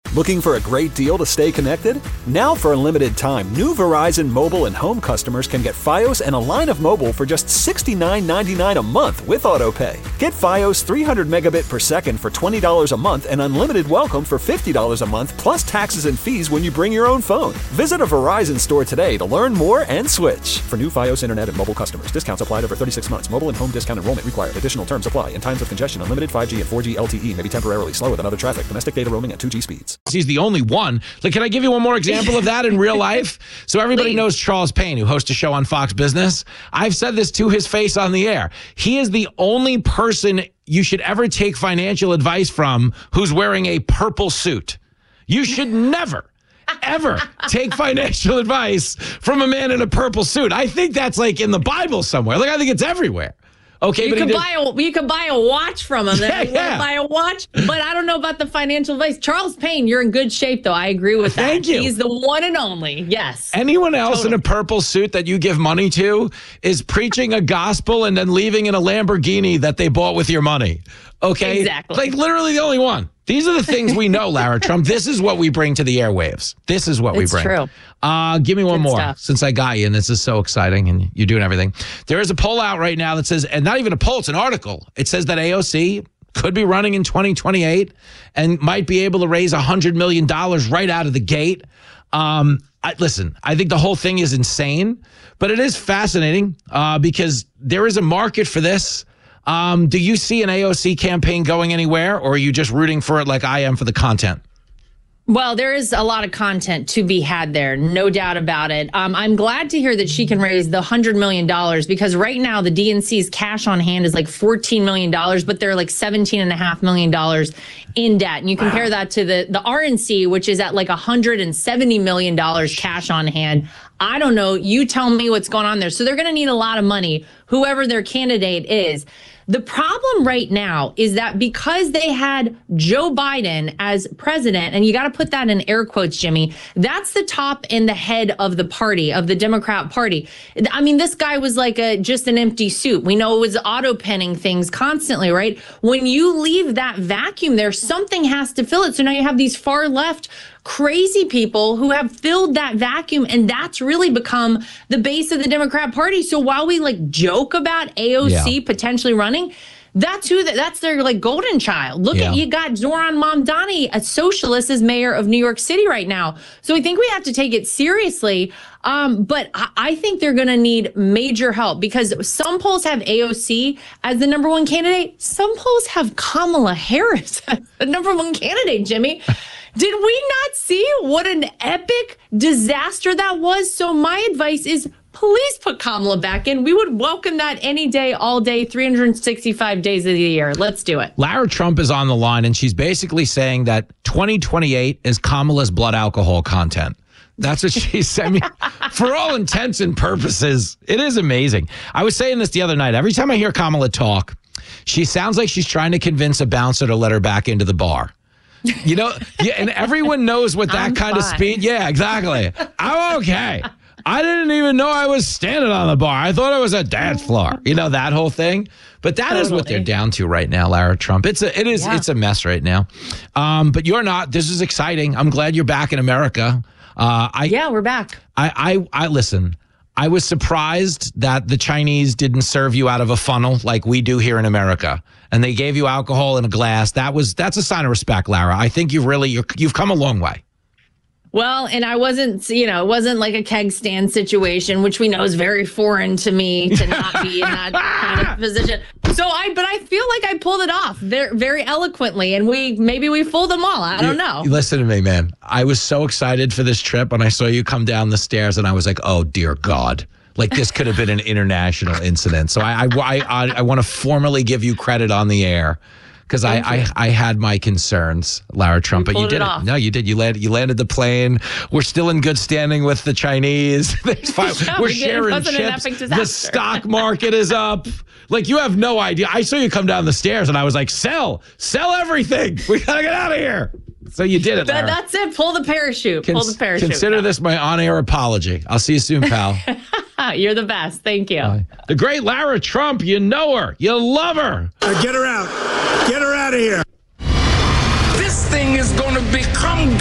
Looking for a great deal to stay connected? Now for a limited time, new Verizon mobile and home customers can get Fios and a line of mobile for just $69.99 a month with AutoPay. Get Fios 300 megabit per second for $20 a month and unlimited welcome for $50 a month plus taxes and fees when you bring your own phone. Visit a Verizon store today to learn more and switch. For new Fios internet and mobile customers, discounts applied over 36 months. Mobile and home discount enrollment required. Additional terms apply. In times of congestion, unlimited 5G and 4G LTE may be temporarily slower than other traffic. Domestic data roaming at 2G speeds. He's the only one. Like, can I give you one more example of that in real life? So everybody knows Charles Payne, who hosts a show on Fox Business. I've said this to his face on the air. He is the only person you should ever take financial advice from who's wearing a purple suit. You should never, ever take financial advice from a man in a purple suit. I think that's like in the Bible somewhere. Like, I think it's everywhere. Okay, you could buy a watch from him. Yeah. Buy a watch, but I don't know about the financial advice. Charles Payne, you're in good shape, though. I agree with that. Thank you. He's the one and only. Yes. Anyone else in a purple suit that you give money to is preaching a gospel and then leaving in a Lamborghini that they bought with your money. Okay? Exactly. Like, literally the only one. These are the things we know, Lara Trump. This is what we bring to the airwaves. This is what we bring. True. Give me one more stuff. since I got you, and this is so exciting, and you're doing everything. There is a poll out right now that says, and not even a poll, it's an article. It says that AOC could be running in 2028 and might be able to raise $100 million right out of the gate. Listen, I think the whole thing is insane, but it is fascinating because there is a market for this. Do you see an AOC campaign going anywhere, or are you just rooting for it like I am for the content? Well, there is a lot of content to be had there, no doubt about it. I'm glad to hear that she can raise the $100 million because right now the DNC's cash on hand is like $14 million, but they're like $17.5 million in debt. And you compare that to the RNC, which is at like $170 million cash on hand. I don't know. You tell me what's going on there. So they're going to need a lot of money, whoever their candidate is. The problem right now is that because they had Joe Biden as president, and you got to put that in air quotes, Jimmy, that's the top and the head of the party, of the Democrat Party. I mean, this guy was like just an empty suit. We know it was auto-penning things constantly, right? When you leave that vacuum there, something has to fill it. So now you have these far left crazy people who have filled that vacuum, and that's really become the base of the Democrat Party. So while we like joke about AOC potentially running, that's their like golden child. Look at, you got Zoran Mamdani, a socialist, as mayor of New York City right now. So I think we have to take it seriously. But I think they're going to need major help because some polls have AOC as the number one candidate. Some polls have Kamala Harris as the number one candidate, Jimmy. Did we not see what an epic disaster that was? So my advice is please put Kamala back in. We would welcome that any day, all day, 365 days of the year. Let's do it. Lara Trump is on the line, and she's basically saying that 2028 is Kamala's blood alcohol content. That's what she said. Me. For all intents and purposes, it is amazing. I was saying this the other night. Every time I hear Kamala talk, she sounds like she's trying to convince a bouncer to let her back into the bar. You know, and everyone knows what that kind of speed. Yeah, exactly. I'm okay. I didn't even know I was standing on the bar. I thought it was a dance floor. You know, that whole thing. But that is what they're down to right now, Lara Trump. It's a mess right now. But you're not. This is exciting. I'm glad you're back in America. We're back. I listen. I was surprised that the Chinese didn't serve you out of a funnel like we do here in America, and they gave you alcohol in a glass. That's a sign of respect, Lara. I think you've come a long way. Well, and I wasn't, it wasn't like a keg stand situation, which we know is very foreign to me to not be in that kind of position. So but I feel like I pulled it off very, very eloquently, and maybe we fooled them all. I don't know. Listen to me, man. I was so excited for this trip when I saw you come down the stairs, and I was like, oh, dear God. Like, this could have been an international incident. So I want to formally give you credit on the air. Because I had my concerns, Lara Trump, but you did it. No, you did. You landed the plane. We're still in good standing with the Chinese. We're sharing chips. The stock market is up. Like, you have no idea. I saw you come down the stairs, and I was like, sell everything. We gotta get out of here. So you did it, Lara. That's it. Pull the parachute. Pull the parachute. Consider this my on-air apology. I'll see you soon, pal. You're the best. Thank you. The great Lara Trump. You know her. You love her. Get her out. Get her out of here. This thing is going to become